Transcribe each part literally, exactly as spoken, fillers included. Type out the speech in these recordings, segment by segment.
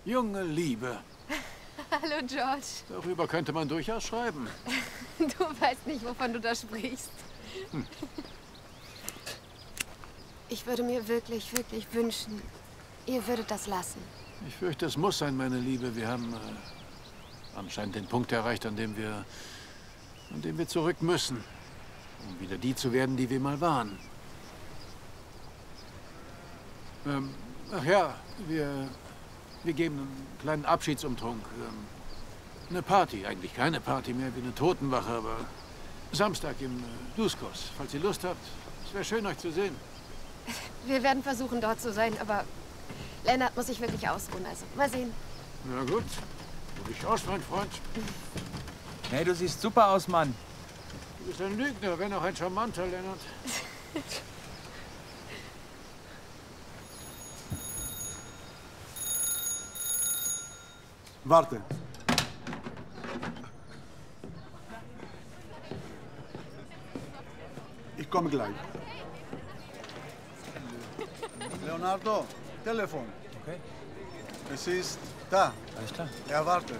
Junge Liebe. Hallo, George. Darüber könnte man durchaus schreiben. Du weißt nicht, wovon du da sprichst. Hm. Ich würde mir wirklich, wirklich wünschen, ihr würdet das lassen. Ich fürchte, es muss sein, meine Liebe. Wir haben äh, anscheinend den Punkt erreicht, an dem wir, an dem wir zurück müssen, um wieder die zu werden, die wir mal waren. Ähm, ach ja, wir, wir geben einen kleinen Abschiedsumtrunk. Ähm, eine Party, eigentlich keine Party mehr, wie eine Totenwache, aber Samstag im äh, Duskos. Falls ihr Lust habt, es wäre schön, euch zu sehen. Wir werden versuchen, dort zu sein, aber Lennart muss sich wirklich ausruhen, also mal sehen. Na gut, du dich aus, mein Freund. Hey, du siehst super aus, Mann. Du bist ein Lügner, wenn auch ein charmanter, Lennart. Warte. Ich komme gleich. Leonardo, Telefon. Okay. Es ist da. Alles klar. Er wartet.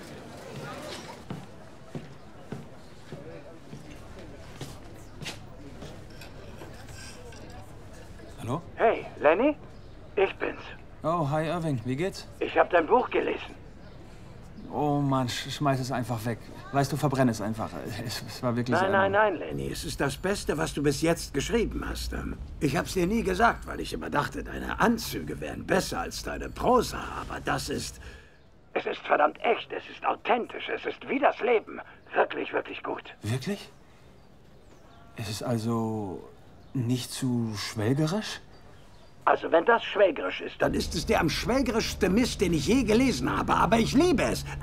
Hallo? Hey, Lenny? Ich bin's. Oh, hi Irving. Wie geht's? Ich habe dein Buch gelesen. Oh Mann, sch schmeiß es einfach weg. Weißt du, verbrenn es einfach. Es, es war wirklich... Nein, ähm, nein, nein, Lenny. Es ist das Beste, was du bis jetzt geschrieben hast. Ich hab's dir nie gesagt, weil ich immer dachte, deine Anzüge wären besser als deine Prosa. Aber das ist... Es ist verdammt echt. Es ist authentisch. Es ist wie das Leben. Wirklich, wirklich gut. Wirklich? Es ist also nicht zu schwelgerisch? Also, wenn das schwelgerisch ist, dann ist es der am schwelgerischste Mist, den ich je gelesen habe. Aber ich liebe es.